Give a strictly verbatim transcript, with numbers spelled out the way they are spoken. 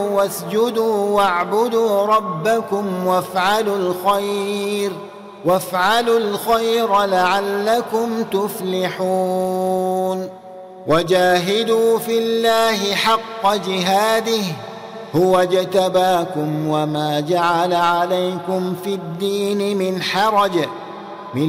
واسجدوا واعبدوا ربكم وافعلوا الخير وافعلوا الخير لعلكم تفلحون وجاهدوا في الله حق جهاده هو اجتباكم وما جعل عليكم في الدين من حرج